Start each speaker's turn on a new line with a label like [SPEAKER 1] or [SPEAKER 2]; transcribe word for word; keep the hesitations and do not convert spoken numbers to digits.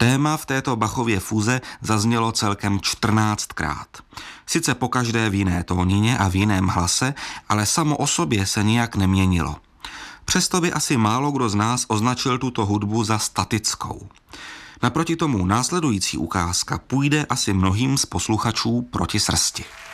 [SPEAKER 1] Téma v této Bachově fuze zaznělo celkem čtrnáctkrát. Sice pokaždé v jiné tónině a v jiném hlase, ale samo o sobě se nijak neměnilo. Přesto by asi málo kdo z nás označil tuto hudbu za statickou. Naproti tomu následující ukázka půjde asi mnohým z posluchačů proti srsti.